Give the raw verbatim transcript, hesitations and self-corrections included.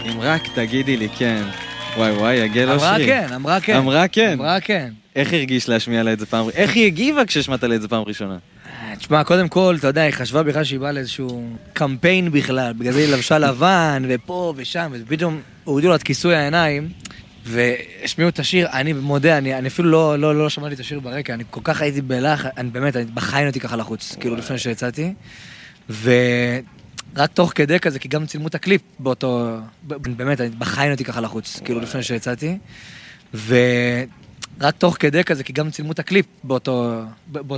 אם רק תגידי לי כן. וואי וואי, יגל אושרי. אמרה כן, אמרה כן. אמרה כן. אמרה כן. איך הרגיש להשמיע לה את זה פעם ראשונה? איך היא הגיבה כששמעת לה את זה פעם ראשונה? תשמע, קודם כל, אתה יודע, היא חשבה בכלל שהיא באה לאיזשהו קמפיין בכלל, בגלל זה היא לבשה לבן, ופה ושם, ופתאום הורידו לה את כיסוי העיניים, והשמיעו את השיר. אני מודה, אני, אני אפילו לא, לא, לא שמעתי את השיר ברקע, אני כל כך הייתי בלח, אני באמת, אני בחיים אותי ככה לחוץ, כאילו לפני שיצאתי, ורק תוך כדי כזה, כי גם צילמו את הקליפ באותו, באמת, אני בחיים אותי ככה לחוץ, כאילו לפני שיצאתי, ורק תוך כדי כזה, כי גם צילמו את הקליפ באותו,